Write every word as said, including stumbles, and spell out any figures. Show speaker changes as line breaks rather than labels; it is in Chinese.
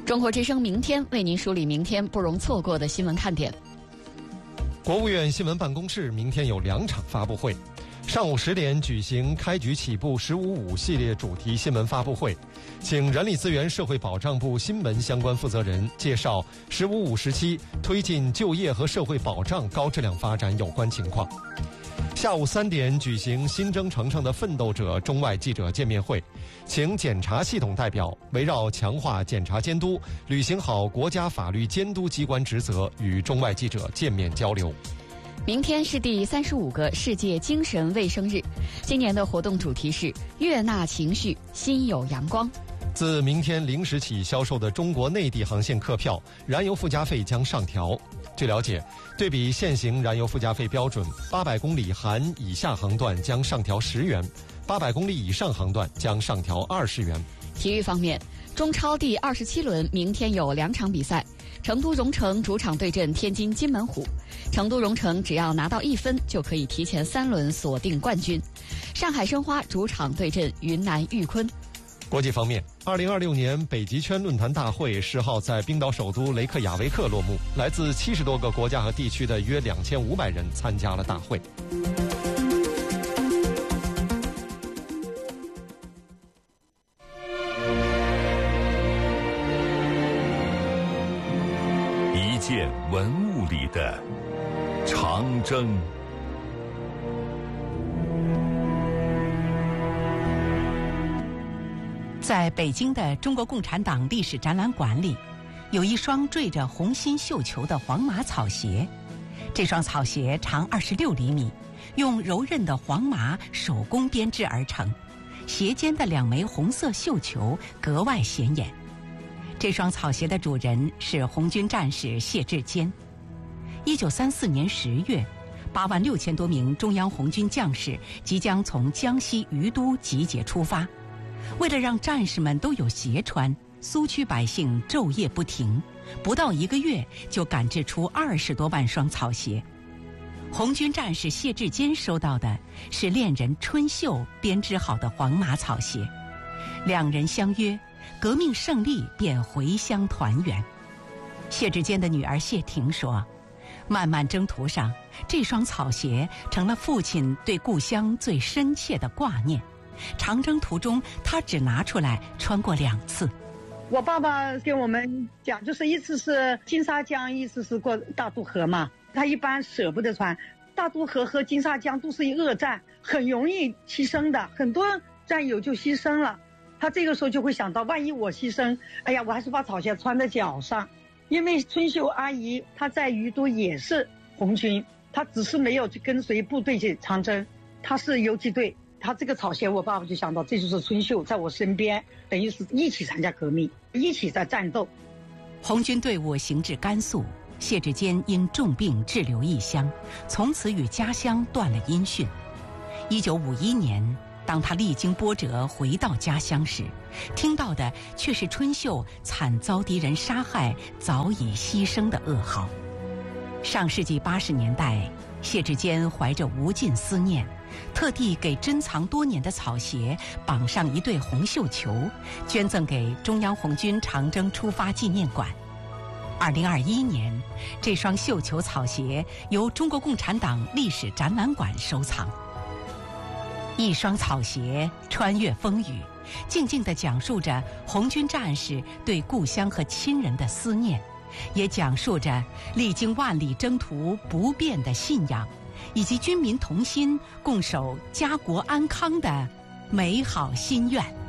中国之声明天为您梳理明天不容错过的新闻看点。
国务院新闻办公室明天有两场发布会，上午十点举行开局起步十五五系列主题新闻发布会，请人力资源社会保障部新闻相关负责人介绍十五五时期推进就业和社会保障高质量发展有关情况。下午三点举行新征程上的奋斗者中外记者见面会，请检察系统代表围绕强化检察监督、履行好国家法律监督机关职责与中外记者见面交流。
明天是第三十五个世界精神卫生日，今年的活动主题是悦纳情绪，心有阳光。
自明天零时起销售的中国内地航线客票，燃油附加费将上调。据了解，对比现行燃油附加费标准，八百公里含以下航段将上调十元，八百公里以上航段将上调二十元。
体育方面，中超第二十七轮明天有两场比赛，成都蓉城主场对阵天津津门虎，成都蓉城只要拿到一分就可以提前三轮锁定冠军。上海申花主场对阵云南玉坤。
国际方面，二零二六年北极圈论坛大会十号在冰岛首都雷克雅维克落幕，来自七十多个国家和地区的约两千五百人参加了大会。
一件文物里的长征。
在北京的中国共产党历史展览馆里，有一双缀着红心绣球的黄麻草鞋。这双草鞋长二十六厘米，用柔韧的黄麻手工编织而成，鞋尖的两枚红色绣球格外显眼。这双草鞋的主人是红军战士谢志坚。一九三四年十月，八万六千多名中央红军将士即将从江西于都集结出发。为了让战士们都有鞋穿，苏区百姓昼夜不停，不到一个月就赶制出二十多万双草鞋。红军战士谢志坚收到的是恋人春秀编织好的黄麻草鞋，两人相约，革命胜利便回乡团圆。谢志坚的女儿谢婷说，漫漫征途上，这双草鞋成了父亲对故乡最深切的挂念。长征途中，他只拿出来穿过两次。
我爸爸跟我们讲，就是一次是金沙江，一次是过大渡河嘛。他一般舍不得穿，大渡河和金沙江都是一恶战，很容易牺牲的，很多战友就牺牲了。他这个时候就会想到，万一我牺牲，哎呀，我还是把草鞋穿在脚上。因为春秀阿姨她在于都也是红军，她只是没有去跟随部队去长征，她是游击队。他这个草鞋，我爸爸就想到，这就是春秀在我身边，等于是一起参加革命，一起在战斗。
红军队伍行至甘肃，谢志坚因重病滞留异乡，从此与家乡断了音讯。一九五一年，当他历经波折回到家乡时，听到的却是春秀惨遭敌人杀害、早已牺牲的噩耗。上世纪八十年代，谢志坚怀着无尽思念，特地给珍藏多年的草鞋绑上一对红绣球，捐赠给中央红军长征出发纪念馆。二零二一年，这双绣球草鞋由中国共产党历史展览馆收藏。一双草鞋穿越风雨，静静地讲述着红军战士对故乡和亲人的思念，也讲述着历经万里征途不变的信仰，以及军民同心共守家国安康的美好心愿。